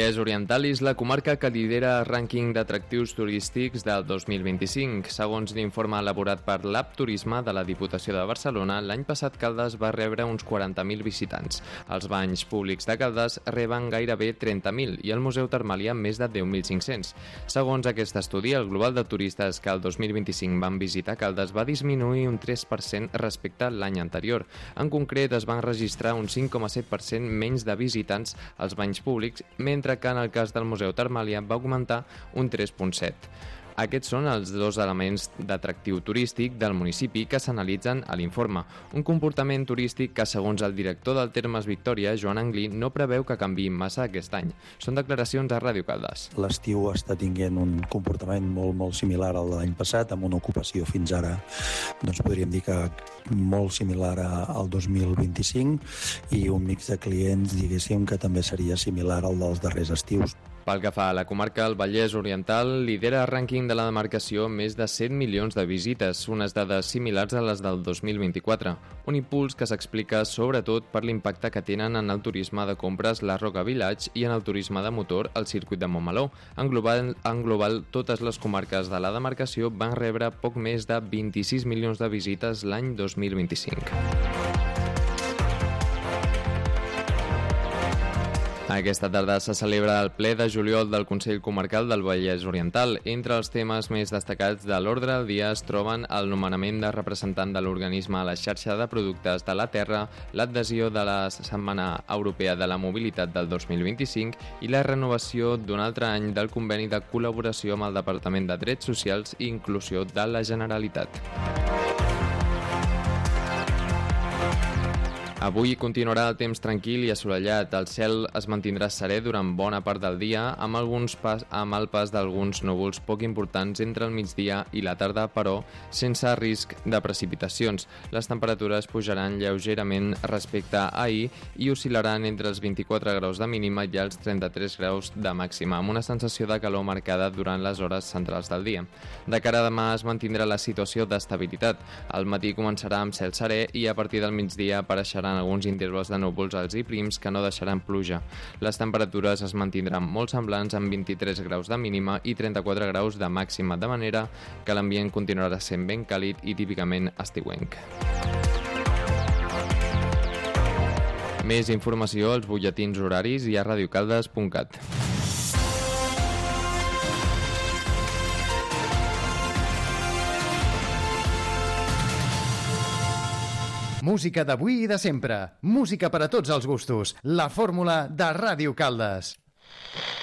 Vallès Oriental és la comarca que lidera el rànquing d'atractius turístics del 2025. Segons l'informe elaborat per l'App Turisme de la Diputació de Barcelona, l'any passat Caldes va rebre uns 40.000 visitants. Els banys públics de Caldes reben gairebé 30.000 i el Museu Termàlia més de 10.500. Segons aquest estudi, el global de turistes que el 2025 van visitar Caldes va disminuir un 3% respecte a l'any anterior. En concret, es van registrar un 5,7% menys de visitants als banys públics, mentre que en el cas del Museu Termàlia va augmentar un 3,7%. Aquests són els dos elements d'atractiu turístic del municipi que s'analitzen a l'informe. Un comportament turístic que, segons el director del Termes Victòria, Joan Anglí, no preveu que canviï massa aquest any. Són declaracions a Ràdio Caldes. L'estiu està tinguent un comportament molt similar al de l'any passat, amb una ocupació fins ara, doncs podríem dir que molt similar al 2025 i un mix de clients, diguéssim, que també seria similar al dels darrers estius. Pel que fa a la comarca, el Vallès Oriental lidera el rànquing de la demarcació amb més de 100 milions de visites, unes dades similars a les del 2024. Un impuls que s'explica sobretot per l'impacte que tenen en el turisme de compres la Roca Village i en el turisme de motor al circuit de Montmeló. En global, totes les comarques de la demarcació van rebre poc més de 26 milions de visites l'any 2025. Aquesta tarda se celebra el ple de juliol del Consell Comarcal del Vallès Oriental. Entre els temes més destacats de l'ordre del dia es troben el nomenament de representant de l'organisme a la xarxa de productes de la terra, l'adhesió de la Setmana Europea de la Mobilitat del 2025 i la renovació d'un altre any del conveni de col·laboració amb el Departament de Drets Socials i Inclusió de la Generalitat. Avui continuarà el temps tranquil i assolellat. El cel es mantindrà serè durant bona part del dia, amb el pas d'alguns núvols poc importants entre el migdia i la tarda, però sense risc de precipitacions. Les temperatures pujaran lleugerament respecte a ahir i oscil·laran entre els 24 graus de mínima i els 33 graus de màxima, amb una sensació de calor marcada durant les hores centrals del dia. De cara a demà es mantindrà la situació d'estabilitat. Al matí començarà amb cel serè i a partir del migdia apareixeran alguns intervals de núvols alts i prims que no deixaran pluja. Les temperatures es mantindran molt semblants amb 23 graus de mínima i 34 graus de màxima, de manera que l'ambient continuarà sent ben càlid i típicament estiuenc. Més informació als butlletins horaris i a radiocaldes.cat. Música d'avui i de sempre. Música per a tots els gustos. La fórmula de Ràdio Caldes.